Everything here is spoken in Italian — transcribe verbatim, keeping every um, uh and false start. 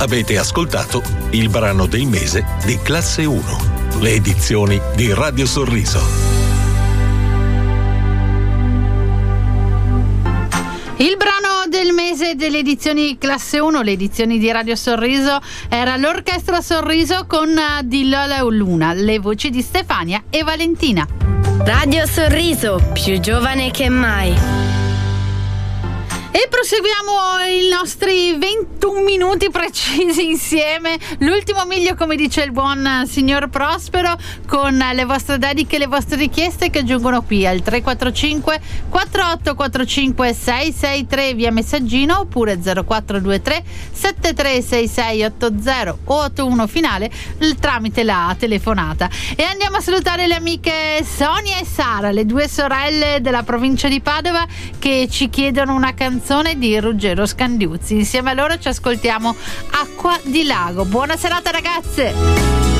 Avete ascoltato il brano del mese di Classe uno, le edizioni di Radio Sorriso. Il brano del mese delle edizioni Classe uno, le edizioni di Radio Sorriso, era l'Orchestra Sorriso con Di Lola Luna, le voci di Stefania e Valentina. Radio Sorriso, più giovane che mai. E proseguiamo i nostri ventuno minuti precisi insieme. L'ultimo miglio, come dice il buon signor Prospero, con le vostre dediche e le vostre richieste che giungono qui al tre quattro cinque quattro otto quattro cinque sei sei tre via messaggino, oppure zero quattro due tre sette tre sei sei otto zero o otto uno finale tramite la telefonata. E andiamo a salutare le amiche Sonia e Sara, le due sorelle della provincia di Padova, che ci chiedono una canzone di Ruggero Scandiuzzi. Insieme a loro ci ascoltiamo Acqua di Lago. Buona serata, ragazze.